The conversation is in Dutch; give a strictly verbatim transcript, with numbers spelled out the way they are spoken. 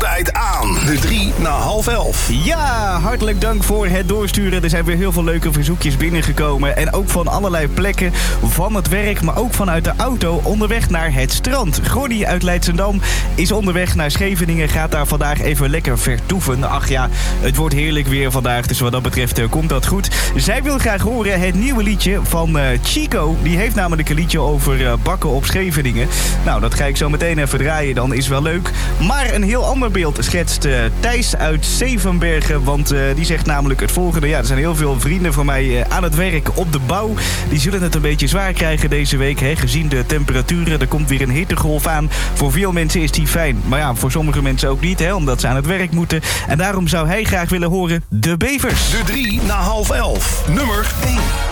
altijd aan. De drie na half elf. Ja, hartelijk dank voor het doorsturen. Er zijn weer heel veel leuke verzoekjes binnengekomen. En ook van allerlei plekken van het werk, maar ook vanuit de auto onderweg naar het strand. Gordy uit Leidschendam is onderweg naar Scheveningen. Gaat daar vandaag even lekker vertoeven. Ach ja, het wordt heerlijk weer vandaag, dus wat dat betreft uh, komt dat goed. Zij wil graag horen het nieuwe liedje van uh, Chico. Die heeft namelijk een liedje over uh, bakken op Scheveningen. Nou, dat ga ik zo meteen even draaien, dan is wel leuk. Maar een heel ander beeld schetst uh, Thijs uit Zevenbergen. Want uh, die zegt namelijk het volgende. Ja, er zijn heel veel vrienden van mij uh, aan het werk op de bouw. Die zullen het een beetje zwaar krijgen deze week. Hè, gezien de temperaturen. Er komt weer een hittegolf aan. Voor veel mensen is die fijn. Maar ja, voor sommige mensen ook niet. Hè, omdat ze aan het werk moeten. En daarom zou hij graag willen horen De Bevers. De drie na half elf. Nummer één.